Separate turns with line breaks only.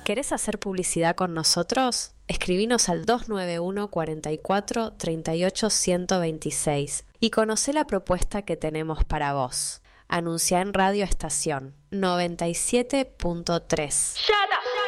¿Querés hacer publicidad con nosotros? Escribinos al 291 44 38 126 y conocé la propuesta que tenemos para vos. Anunciá en Radio Estación 97.3.
Shut up!